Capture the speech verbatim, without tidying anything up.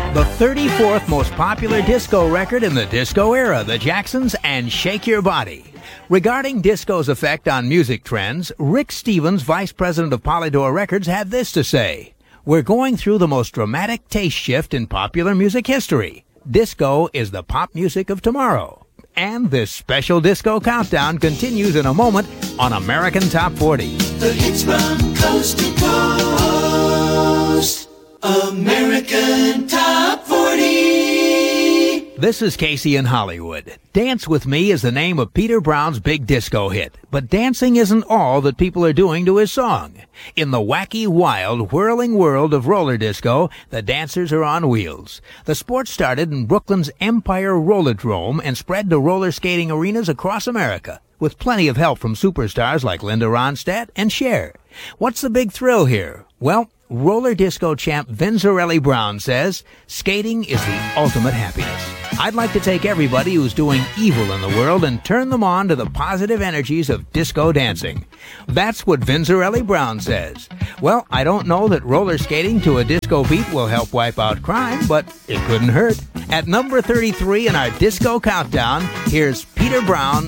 The thirty-fourth most popular disco record in the disco era, the Jacksons and Shake Your Body. Regarding disco's effect on music trends, Rick Stevens, vice president of Polydor Records, had this to say: "We're going through the most dramatic taste shift in popular music history. Disco is the pop music of tomorrow." And this special disco countdown continues in a moment on American Top forty. The hits from coast to coast. American Top forty. This is Casey in Hollywood. Dance With Me is the name of Peter Brown's big disco hit. But dancing isn't all that people are doing to his song. In the wacky, wild, whirling world of roller disco, the dancers are on wheels. The sport started in Brooklyn's Empire Rollerdrome and spread to roller skating arenas across America, with plenty of help from superstars like Linda Ronstadt and Cher. What's the big thrill here? Well, roller disco champ Vinzarelli Brown says, skating is the ultimate happiness. I'd like to take everybody who's doing evil in the world and turn them on to the positive energies of disco dancing. That's what Vinzarelli Brown says. Well, I don't know that roller skating to a disco beat will help wipe out crime, but it couldn't hurt. At number thirty-three in our disco countdown, here's Peter Brown